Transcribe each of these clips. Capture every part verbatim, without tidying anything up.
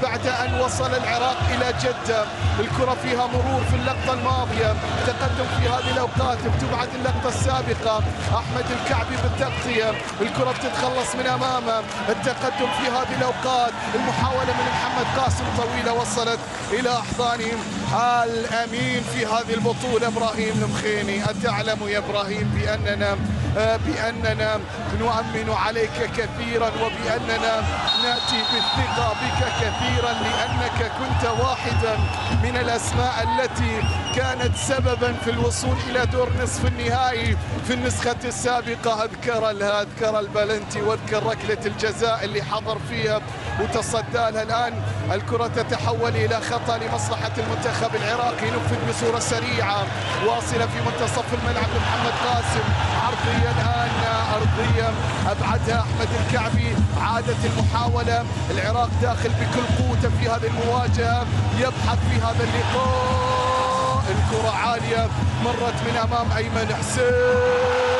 بعد أن وصل العراق إلى جدة. الكرة فيها مرور في اللقطة الماضية، تقدم في هذه الأوقات بتبعد اللقطة السابقة. أحمد الكعبي بالتغطية، الكرة بتتخلص من أمامه، التقدم في هذه الأوقات. المحاولة من محمد قاسم طويلة وصلت إلى أحضان الأمين في هذه البطولة إبراهيم المخيني. أتعلم يا إبراهيم بأننا بأننا نؤمن عليك كثيرا وبأننا نأتي بالثقة بك كثيرا، لأنك كنت واحدا من الأسماء التي كانت سببا في الوصول إلى دور نصف النهائي في النسخة السابقة. أذكر أذكر البلنتي واذكر ركلة الجزاء اللي حضر فيها وتصدى لها. الآن الكرة تتحول إلى خطأ لمصلحة المنتخب العراقي. نفذ بصورة سريعة واصلة في منتصف الملعب لمحمد قاسم، عرضية الآن أرضية أبعدها أحمد الكعبي. عادت المحاولة، العراق داخل بكل قوته في هذه المواجهة، يبحث في هذا اللقاء. الكرة عالية مرت من أمام أيمن حسين،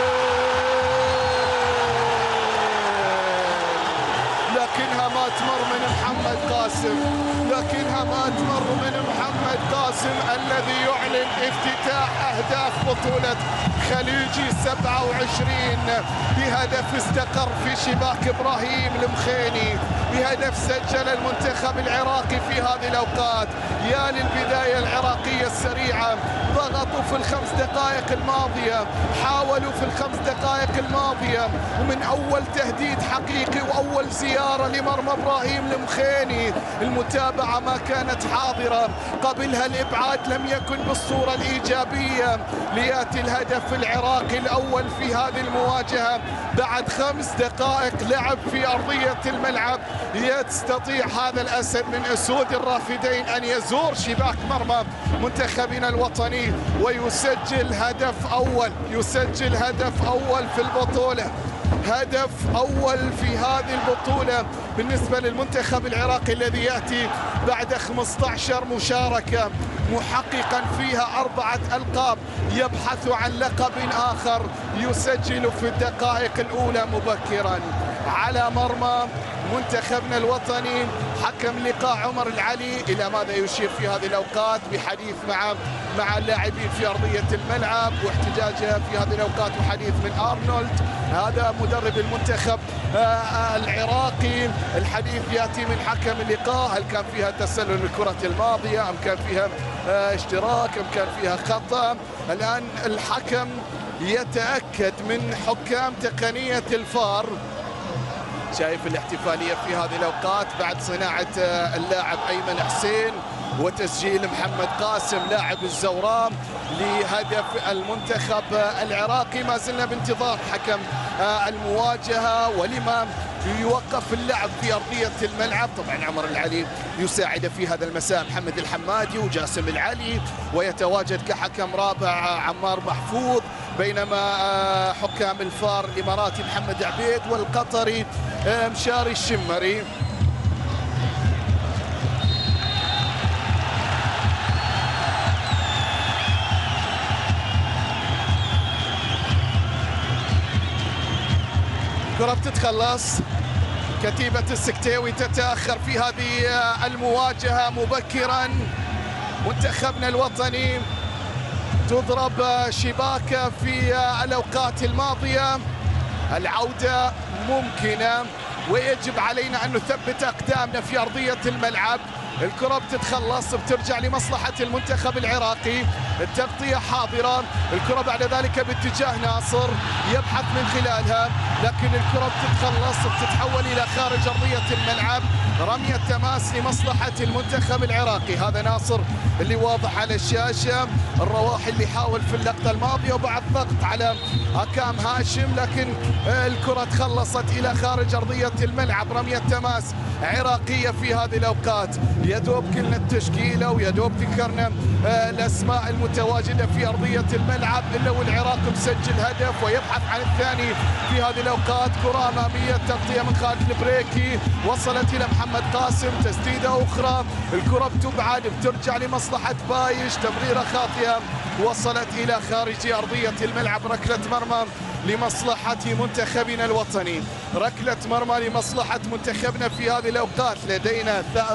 لكنها ما تمر من محمد قاسم، لكنها ما تمر من محمد قاسم الذي يعلن افتتاح أهداف بطولة خليجي سبعة وعشرين بهدف استقر في شباك إبراهيم المخيني، بهدف سجل المنتخب العراقي في هذه الأوقات. يا للبداية العراقية السريعة، ضغطوا في الخمس دقائق الماضية، حاولوا في الخمس دقائق الماضية، ومن أول تهديد حقيقي وأول زيارة لمرمى إبراهيم المخيني المتابعة ما كانت حاضرة، قبلها الإبعاد لم يكن بالصورة الإيجابية، ليأتي الهدف العراقي الأول في هذه المواجهة بعد خمس دقائق لعب في أرضية الملعب. يستطيع هذا الأسد من أسود الرافدين أن يزور شباك مرمى منتخبنا الوطني ويسجل هدف أول، يسجل هدف أول في البطولة، هدف أول في هذه البطولة بالنسبة للمنتخب العراقي الذي يأتي بعد خمسة عشر مشاركة، محققا فيها أربعة ألقاب، يبحث عن لقب آخر، يسجل في الدقائق الأولى مبكرا على مرمى منتخبنا الوطني. حكم اللقاء عمر العلي إلى ماذا يشير في هذه الأوقات بحديث مع مع اللاعبين في أرضية الملعب واحتجاجها في هذه الأوقات، وحديث من أرنولد هذا مدرب المنتخب العراقي. الحديث يأتي من حكم اللقاء، هل كان فيها تسلل الكرة الماضية أم كان فيها اشتراك أم كان فيها خطأ؟ الآن الحكم يتأكد من حكام تقنية الفار. شايف الاحتفالية في هذه الأوقات بعد صناعة اللاعب أيمن حسين وتسجيل محمد قاسم لاعب الزورام لهدف المنتخب العراقي. ما زلنا بانتظار حكم المواجهة ولما يوقف اللعب في أرضية الملعب. طبعا عمر العلي يساعد في هذا المساء محمد الحمادي وجاسم العلي، ويتواجد كحكم رابع عمار محفوظ، بينما حكام الفار الإماراتي محمد عبيد والقطري مشاري الشمري. كرة بتتخلص، كتيبة السكتيوي تتأخر في هذه المواجهة مبكرا. منتخبنا الوطني تضرب شباكة في الأوقات الماضية، العودة ممكنة ويجب علينا أن نثبت أقدامنا في أرضية الملعب. الكرة بتتخلص، بترجع لمصلحة المنتخب العراقي، التغطية حاضرة، الكرة بعد ذلك باتجاه ناصر يبحث من خلالها، لكن الكرة بتتخلص بتتحول إلى خارج أرضية الملعب. رمية تماس لمصلحة المنتخب العراقي، هذا ناصر اللي واضح على الشاشة، الرواحي اللي حاول في اللقطة الماضية وبعد ضغط على أكام هاشم، لكن الكرة تخلصت إلى خارج أرضية الملعب. رمية تماس عراقية في هذه الأوقات، يدوب كلنا التشكيلة ويدوب ذكرنا الأسماء المتواجدة في أرضية الملعب، إلا والعراق مسجل هدف ويبحث عن الثاني في هذه الأوقات. كرة أمامية، تغطية من خالد البريكي، وصلت إلى محمد قاسم، تسديدة أخرى، الكرة بتبعد بترجع لمصلحة بايش، تمريرة خاطئة وصلت إلى خارج أرضية الملعب. ركلة مرمى لمصلحة منتخبنا الوطني، ركلة مرمى لمصلحة منتخبنا في هذه الأوقات. لدينا